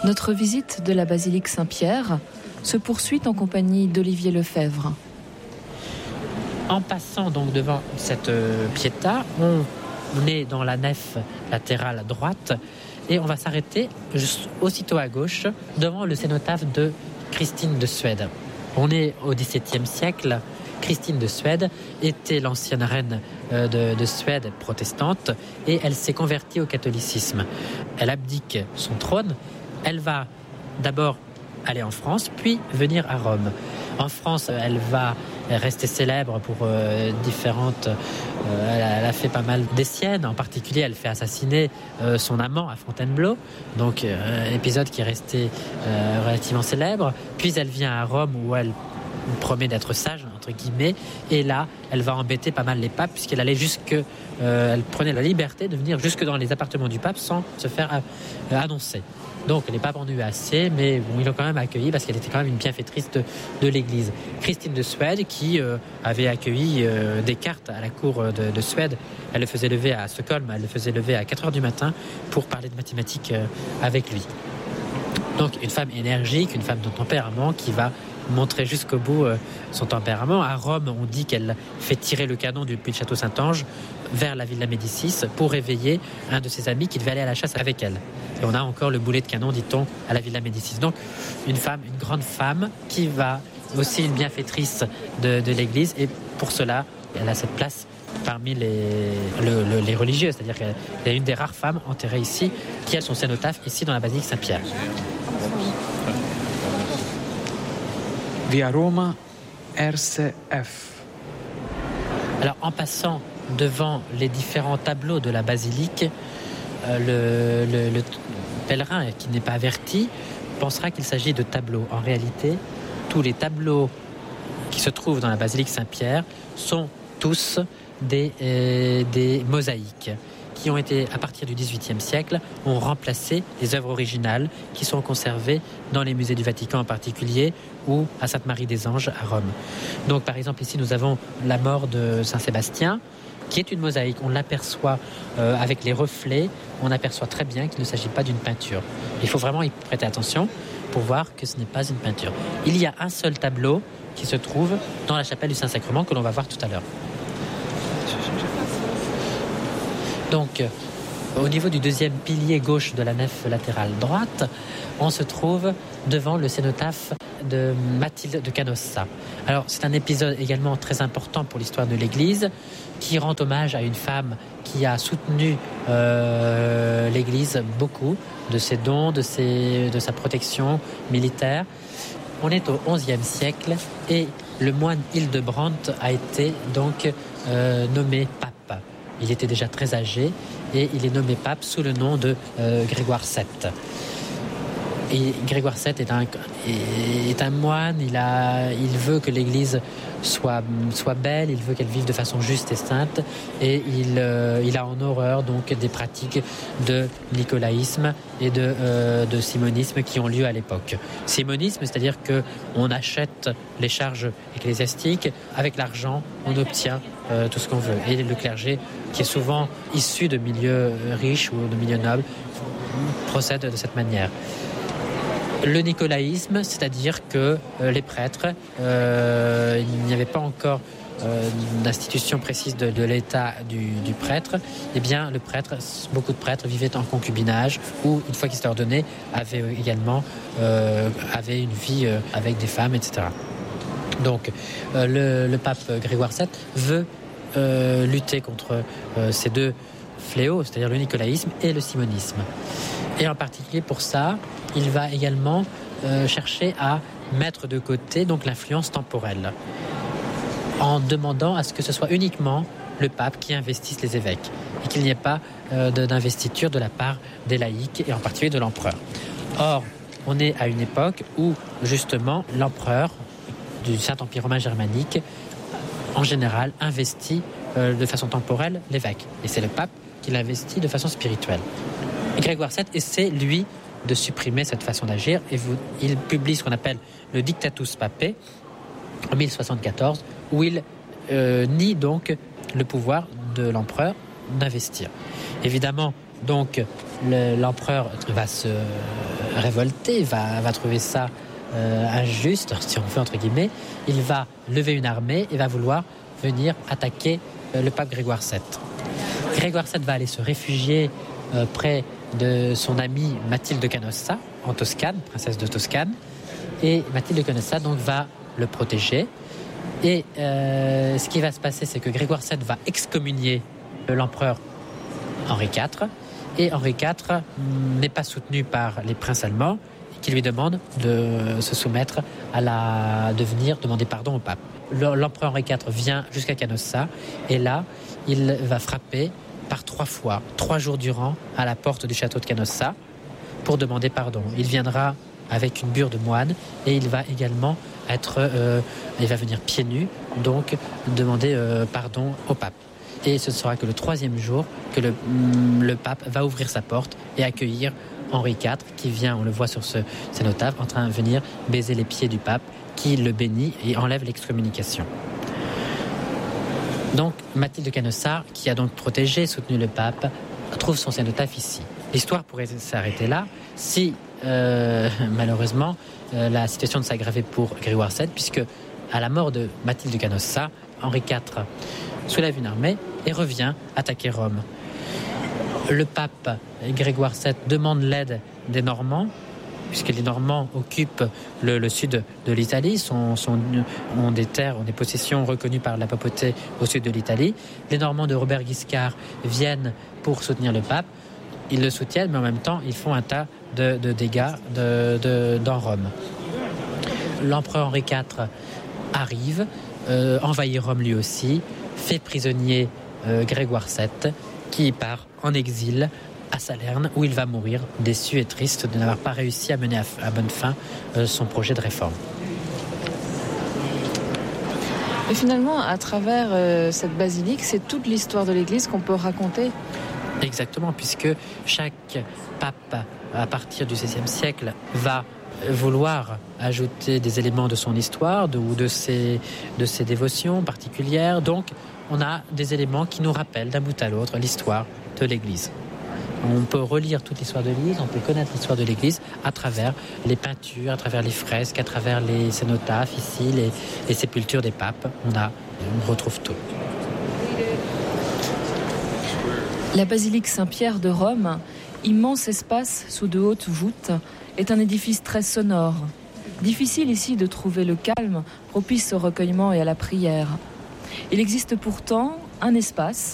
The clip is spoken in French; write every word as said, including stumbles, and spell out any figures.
Notre visite de la basilique Saint-Pierre se poursuit en compagnie d'Olivier Lefebvre. En passant donc devant cette euh, pietà, on, on est dans la nef latérale droite et on va s'arrêter juste aussitôt à gauche devant le cénotaphe de Christine de Suède. On est au dix-septième siècle. Christine de Suède était l'ancienne reine euh, de, de Suède protestante et elle s'est convertie au catholicisme. Elle abdique son trône. Elle va d'abord aller en France, puis venir à Rome. En France, elle va rester célèbre pour euh, différentes... Euh, elle, a, elle a fait pas mal des siennes. En particulier, elle fait assassiner euh, son amant à Fontainebleau. Donc, euh, un épisode qui est resté euh, relativement célèbre. Puis, elle vient à Rome où elle promet d'être sage, entre guillemets. Et là, elle va embêter pas mal les papes puisqu'elle allait jusque... Euh, elle prenait la liberté de venir jusque dans les appartements du pape sans se faire euh, annoncer. Donc, les papes en ont eu assez, mais bon, ils l'ont quand même accueilli parce qu'elle était quand même une bienfaitrice de, de l'Église. Christine de Suède, qui euh, avait accueilli euh, Descartes à la cour de, de Suède, elle le faisait lever à Stockholm, elle le faisait lever à quatre heures du matin pour parler de mathématiques euh, avec lui. Donc, une femme énergique, une femme de tempérament qui va montrer jusqu'au bout euh, son tempérament. À Rome, on dit qu'elle fait tirer le canon depuis le château Saint-Ange vers la Villa Médicis pour réveiller un de ses amis qui devait aller à la chasse avec elle. Et on a encore le boulet de canon, dit-on, à la Villa Médicis. Donc, une femme, une grande femme qui va aussi une bienfaitrice de, de l'Église. Et pour cela, elle a cette place parmi les, le, le, les religieux. C'est-à-dire qu'elle est une des rares femmes enterrées ici qui a son cénotaphe ici dans la basilique Saint-Pierre. Via Roma, R C F. Alors, en passant devant les différents tableaux de la basilique, euh, le, le, le pèlerin qui n'est pas averti pensera qu'il s'agit de tableaux. En réalité, tous les tableaux qui se trouvent dans la basilique Saint-Pierre sont tous des, euh, des mosaïques qui ont été, à partir du dix-huitième siècle, ont remplacé les œuvres originales qui sont conservées dans les musées du Vatican en particulier ou à Sainte-Marie-des-Anges à Rome. Donc, par exemple, ici, nous avons la mort de Saint-Sébastien, qui est une mosaïque. On l'aperçoit euh, avec les reflets, on aperçoit très bien qu'il ne s'agit pas d'une peinture. Il faut vraiment y prêter attention pour voir que ce n'est pas une peinture. Il y a un seul tableau qui se trouve dans la chapelle du Saint-Sacrement que l'on va voir tout à l'heure. Donc, euh, au niveau du deuxième pilier gauche de la nef latérale droite, on se trouve devant le cénotaphe de Mathilde de Canossa. Alors, c'est un épisode également très important pour l'histoire de l'Église, qui rend hommage à une femme qui a soutenu euh, l'Église beaucoup de ses dons, de, ses, de sa protection militaire. On est au onzième siècle et le moine Hildebrand a été donc euh, nommé pape. Il était déjà très âgé et il est nommé pape sous le nom de euh, Grégoire sept. Et Grégoire sept est un, est un moine, il, a, il veut que l'Église soit, soit belle, il veut qu'elle vive de façon juste et sainte, et il, euh, il a en horreur donc des pratiques de nicolaïsme et de, euh, de simonisme qui ont lieu à l'époque. Simonisme, c'est-à-dire qu'on achète les charges ecclésiastiques, avec l'argent, on obtient euh, tout ce qu'on veut. Et le clergé, qui est souvent issu de milieux riches ou de milieux nobles, procède de cette manière. Le nicolaïsme, c'est-à-dire que euh, les prêtres, euh, il n'y avait pas encore euh, d'institution précise de, de l'état du, du prêtre, eh bien le prêtre, beaucoup de prêtres vivaient en concubinage ou, une fois qu'ils étaient ordonnés, avaient également euh, avaient une vie euh, avec des femmes, et cetera. Donc euh, le, le pape Grégoire sept veut euh, lutter contre euh, ces deux fléaux, c'est-à-dire le nicolaïsme et le simonisme. Et en particulier pour ça, il va également euh, chercher à mettre de côté donc l'influence temporelle, en demandant à ce que ce soit uniquement le pape qui investisse les évêques et qu'il n'y ait pas euh, de, d'investiture de la part des laïcs et en particulier de l'empereur. Or, on est à une époque où justement l'empereur du Saint-Empire romain germanique, en général, investit euh, de façon temporelle l'évêque. Et c'est le pape qui l'investit de façon spirituelle. Et Grégoire sept essaie, lui, de supprimer cette façon d'agir et vous, il publie ce qu'on appelle le Dictatus Papae en mille soixante-quatorze, où il euh, nie donc le pouvoir de l'empereur d'investir. Évidemment, Donc le, l'empereur va se révolter, va, va trouver ça euh, injuste, si on veut entre guillemets. Il va lever une armée et va vouloir venir attaquer euh, le pape Grégoire sept. Grégoire sept va aller se réfugier euh, près de son amie Mathilde de Canossa, en Toscane, princesse de Toscane. Et Mathilde de Canossa donc va le protéger. Et euh, ce qui va se passer, c'est que Grégoire sept va excommunier l'empereur Henri quatre. Et Henri quatre n'est pas soutenu par les princes allemands qui lui demandent de se soumettre à la... de venir demander pardon au pape. L'empereur Henri quatre vient jusqu'à Canossa et là, il va frapper par trois fois, trois jours durant, à la porte du château de Canossa pour demander pardon. Il viendra avec une bure de moine et il va également être, euh, il va venir pieds nus, donc demander euh, pardon au pape. Et ce ne sera que le troisième jour que le, le pape va ouvrir sa porte et accueillir Henri quatre, qui vient, on le voit sur ce cénotaphe, en train de venir baiser les pieds du pape, qui le bénit et enlève l'excommunication. Donc Mathilde de Canossa, qui a donc protégé et soutenu le pape, trouve son cénotaphe ici. L'histoire pourrait s'arrêter là si, euh, malheureusement, euh, la situation ne s'aggravait pour Grégoire sept, puisque à la mort de Mathilde de Canossa, Henri quatre soulève une armée et revient attaquer Rome. Le pape Grégoire sept demande l'aide des Normands, puisque les Normands occupent le, le sud de l'Italie, sont, sont, ont des terres, ont des possessions reconnues par la papauté au sud de l'Italie. Les Normands de Robert Guiscard viennent pour soutenir le pape. Ils le soutiennent, mais en même temps, ils font un tas de, de dégâts de, de, dans Rome. L'empereur Henri quatre arrive, euh, envahit Rome lui aussi, fait prisonnier euh, Grégoire sept, qui part en exil à Salerne, où il va mourir, déçu et triste de n'avoir pas réussi à mener à, à bonne fin euh, son projet de réforme. Et finalement, à travers euh, cette basilique, c'est toute l'histoire de l'Église qu'on peut raconter. Exactement, puisque chaque pape, à partir du seizième siècle, va vouloir ajouter des éléments de son histoire de, ou de ses, de ses dévotions particulières. Donc, on a des éléments qui nous rappellent d'un bout à l'autre l'histoire de l'Église. On peut relire toute l'histoire de l'Église, on peut connaître l'histoire de l'Église à travers les peintures, à travers les fresques, à travers les cénotaphes, ici, les, les sépultures des papes. On, a, on retrouve tout. La basilique Saint-Pierre de Rome, immense espace sous de hautes voûtes, est un édifice très sonore. Difficile ici de trouver le calme propice au recueillement et à la prière. Il existe pourtant un espace